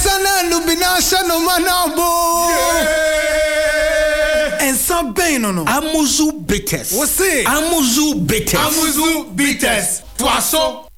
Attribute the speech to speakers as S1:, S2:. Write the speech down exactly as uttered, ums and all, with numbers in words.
S1: Sana lubinasha no manabo. And some pain no.
S2: Amuzu bitters.
S1: What's it?
S2: Amuzu bitters.
S3: Amuzu bitters. Poisson